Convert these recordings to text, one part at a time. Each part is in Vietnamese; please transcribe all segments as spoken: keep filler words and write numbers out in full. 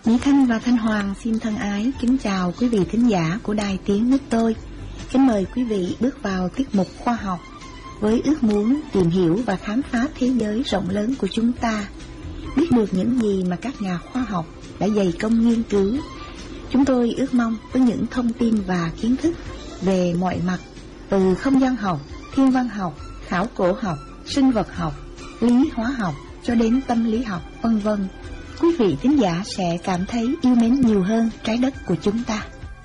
Mỹ Thanh và Thanh Hoàng xin thân ái kính chào quý vị thính giả của Đài Tiếng Nước Tôi. Kính mời quý vị bước vào tiết mục khoa học với ước muốn tìm hiểu và khám phá thế giới rộng lớn của chúng ta, biết được những gì mà các nhà khoa học đã dày công nghiên cứu. Chúng tôi ước mong với những thông tin và kiến thức về mọi mặt, từ không gian học, thiên văn học, khảo cổ học, sinh vật học, lý hóa học cho đến tâm lý học, vân vân, quý vị thính giả sẽ cảm thấy yêu mến nhiều hơn trái đất của chúng ta.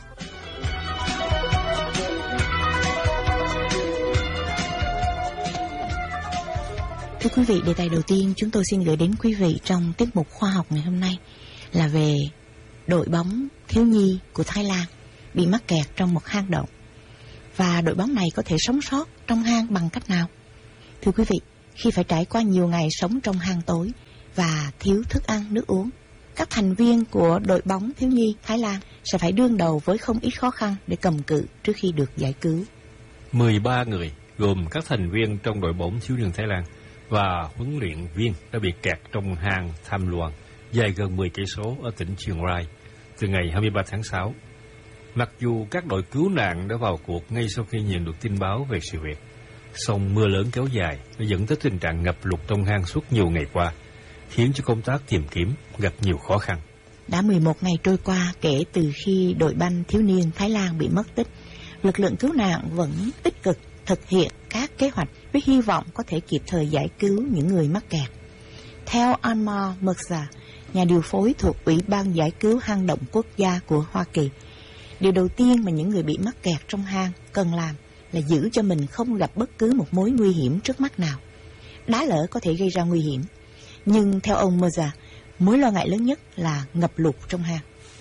Thưa quý vị, đề tài đầu tiên chúng tôi xin gửi đến quý vị trong tiết mục khoa học ngày hôm nay là về đội bóng thiếu nhi của Thái Lan bị mắc kẹt trong một hang động. Và đội bóng này có thể sống sót trong hang bằng cách nào? Thưa quý vị, khi phải trải qua nhiều ngày sống trong hang tối và thiếu thức ăn, nước uống, các thành viên của đội bóng thiếu nhi Thái Lan sẽ phải đương đầu với không ít khó khăn để cầm cự trước khi được giải cứu. mười ba người gồm các thành viên trong đội bóng thiếu niên Thái Lan và huấn luyện viên đã bị kẹt trong hang Tham Luang dài gần mười cây số ở tỉnh Chiang Rai từ ngày hai mươi ba tháng sáu. Mặc dù các đội cứu nạn đã vào cuộc ngay sau khi nhận được tin báo về sự việc, song mưa lớn kéo dài đã dẫn tới tình trạng ngập lụt trong hang suốt nhiều ngày qua, khiến cho công tác tìm kiếm gặp nhiều khó khăn. Đã mười một ngày trôi qua kể từ khi đội banh thiếu niên Thái Lan bị mất tích, lực lượng cứu nạn vẫn tích cực thực hiện các kế hoạch với hy vọng có thể kịp thời giải cứu những người mắc kẹt. Theo Anmar Mirza, nhà điều phối thuộc Ủy ban giải cứu hang động quốc gia của Hoa Kỳ, điều đầu tiên mà những người bị mắc kẹt trong hang cần làm là giữ cho mình không gặp bất cứ một mối nguy hiểm trước mắt nào. Đá lở có thể gây ra nguy hiểm, nhưng theo ông Mirza, mối lo ngại lớn nhất là ngập lụt trong hang.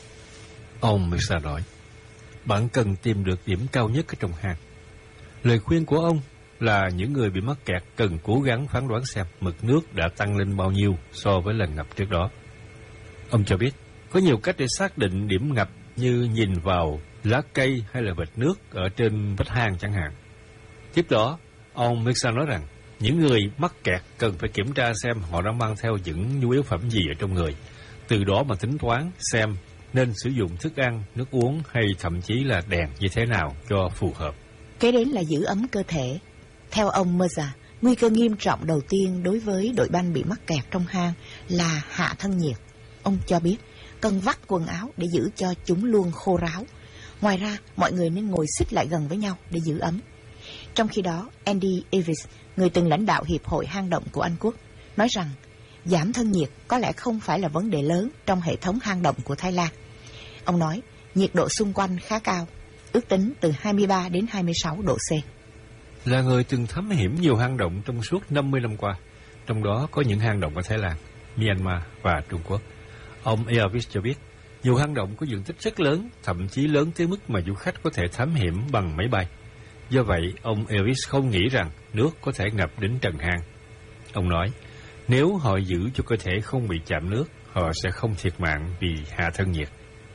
Ông Mirza nói, bạn cần tìm được điểm cao nhất ở trong hang. Lời khuyên của ông là những người bị mắc kẹt cần cố gắng phán đoán xem mực nước đã tăng lên bao nhiêu so với lần ngập trước đó. Ông cho biết, có nhiều cách để xác định điểm ngập như nhìn vào lá cây hay là vệt nước ở trên vách hang chẳng hạn. Tiếp đó, ông Mirza nói rằng những người mắc kẹt cần phải kiểm tra xem họ đã mang theo những nhu yếu phẩm gì ở trong người, từ đó mà tính toán xem nên sử dụng thức ăn, nước uống hay thậm chí là đèn như thế nào cho phù hợp. Kế đến là giữ ấm cơ thể. Theo ông Mirza, nguy cơ nghiêm trọng đầu tiên đối với đội banh bị mắc kẹt trong hang là hạ thân nhiệt. Ông cho biết cần vắt quần áo để giữ cho chúng luôn khô ráo. Ngoài ra, mọi người nên ngồi xích lại gần với nhau để giữ ấm. Trong khi đó, Andy Evis, người từng lãnh đạo Hiệp hội hang động của Anh Quốc, nói rằng giảm thân nhiệt có lẽ không phải là vấn đề lớn trong hệ thống hang động của Thái Lan. Ông nói nhiệt độ xung quanh khá cao, ước tính từ hai mươi ba đến hai mươi sáu độ C. Là người từng thám hiểm nhiều hang động trong suốt năm mươi năm qua, trong đó có những hang động ở Thái Lan, Myanmar và Trung Quốc, ông Evis cho biết nhiều hang động có diện tích rất lớn, thậm chí lớn tới mức mà du khách có thể thám hiểm bằng máy bay. Do vậy, ông Evis không nghĩ rằng nước có thể ngập đến trần hang. Ông nói, nếu họ giữ cho cơ thể không bị chạm nước, họ sẽ không thiệt mạng vì hạ thân nhiệt.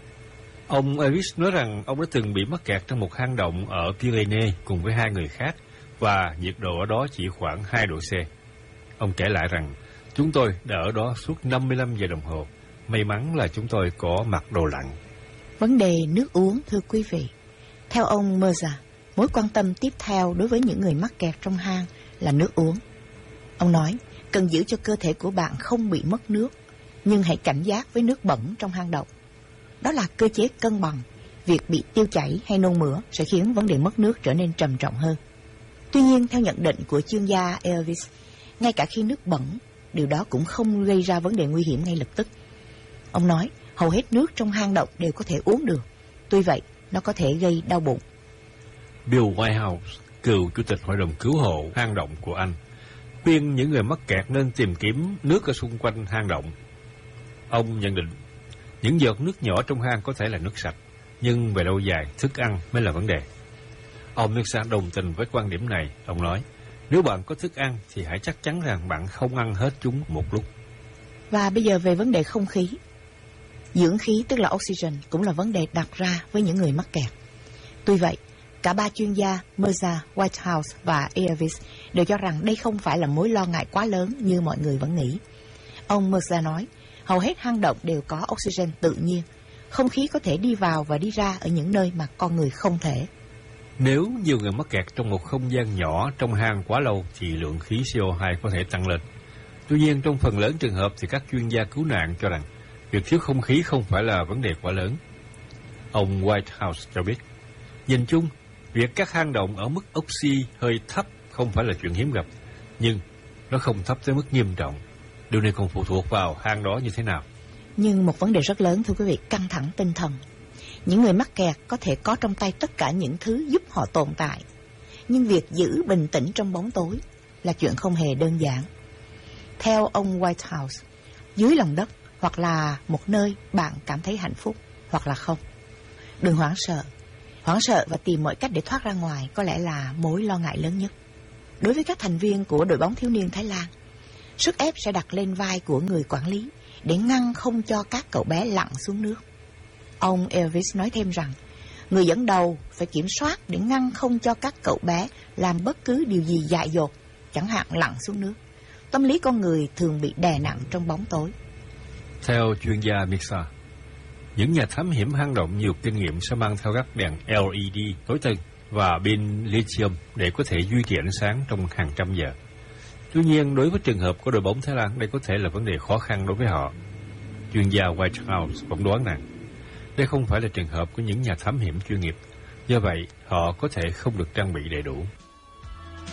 Ông Evis nói rằng ông đã từng bị mắc kẹt trong một hang động ở Pyrenees cùng với hai người khác, và nhiệt độ ở đó chỉ khoảng hai độ C. Ông kể lại rằng, chúng tôi đã ở đó suốt năm mươi lăm giờ đồng hồ. May mắn là chúng tôi có mặc đồ lạnh. Vấn đề nước uống, thưa quý vị. Theo ông Mirza, mối quan tâm tiếp theo đối với những người mắc kẹt trong hang là nước uống. Ông nói, cần giữ cho cơ thể của bạn không bị mất nước, nhưng hãy cảnh giác với nước bẩn trong hang động. Đó là cơ chế cân bằng. Việc bị tiêu chảy hay nôn mửa sẽ khiến vấn đề mất nước trở nên trầm trọng hơn. Tuy nhiên, theo nhận định của chuyên gia Elvis, ngay cả khi nước bẩn, điều đó cũng không gây ra vấn đề nguy hiểm ngay lập tức. Ông nói, hầu hết nước trong hang động đều có thể uống được. Tuy vậy, nó có thể gây đau bụng. Bill Whitehouse, cựu chủ tịch Hội đồng Cứu hộ hang động của Anh, khuyên những người mắc kẹt nên tìm kiếm nước ở xung quanh hang động. Ông nhận định, những giọt nước nhỏ trong hang có thể là nước sạch, nhưng về lâu dài, thức ăn mới là vấn đề. Ông Mirza đồng tình với quan điểm này. Ông nói, nếu bạn có thức ăn thì hãy chắc chắn rằng bạn không ăn hết chúng một lúc. Và bây giờ về vấn đề không khí. Dưỡng khí, tức là oxygen, cũng là vấn đề đặt ra với những người mắc kẹt. Tuy vậy, cả ba chuyên gia Mirza, Whitehouse và Evis đều cho rằng đây không phải là mối lo ngại quá lớn như mọi người vẫn nghĩ. Ông Mirza nói, Hầu hết hang động đều có oxygen tự nhiên. Không khí có thể đi vào và đi ra ở những nơi mà con người không thể. Nếu nhiều người mắc kẹt trong một không gian nhỏ trong hang quá lâu thì lượng khí xê o hai có thể tăng lên. Tuy nhiên, trong phần lớn trường hợp thì các chuyên gia cứu nạn cho rằng việc thiếu không khí không phải là vấn đề quá lớn. Ông Whitehouse cho biết, nhìn chung, việc các hang động ở mức oxy hơi thấp không phải là chuyện hiếm gặp, nhưng nó không thấp tới mức nghiêm trọng. Điều này còn phụ thuộc vào hang đó như thế nào. Nhưng một vấn đề rất lớn, thưa quý vị, căng thẳng tinh thần. Những người mắc kẹt có thể có trong tay tất cả những thứ giúp họ tồn tại. Nhưng việc giữ bình tĩnh trong bóng tối là chuyện không hề đơn giản. Theo ông Whitehouse, dưới lòng đất hoặc là một nơi bạn cảm thấy hạnh phúc hoặc là không. Đừng hoảng sợ. Hoảng sợ và tìm mọi cách để thoát ra ngoài có lẽ là mối lo ngại lớn nhất. Đối với các thành viên của đội bóng thiếu niên Thái Lan, sức ép sẽ đặt lên vai của người quản lý để ngăn không cho các cậu bé lặn xuống nước. Ông Elvis nói thêm rằng, người dẫn đầu phải kiểm soát để ngăn không cho các cậu bé làm bất cứ điều gì dại dột, chẳng hạn lặn xuống nước. Tâm lý con người thường bị đè nặng trong bóng tối. Theo chuyên gia Mixa, những nhà thám hiểm hang động nhiều kinh nghiệm sẽ mang theo các đèn lờ e đê tối tân và pin lithium để có thể duy trì ánh sáng trong hàng trăm giờ. Tuy nhiên, đối với trường hợp của đội bóng Thái Lan, đây có thể là vấn đề khó khăn đối với họ. Chuyên gia Whitehouse phỏng đoán rằng, đây không phải là trường hợp của những nhà thám hiểm chuyên nghiệp, do vậy họ có thể không được trang bị đầy đủ.